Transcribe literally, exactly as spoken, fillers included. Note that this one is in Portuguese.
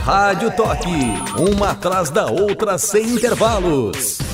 Rádio Toque, uma atrás da outra sem intervalos.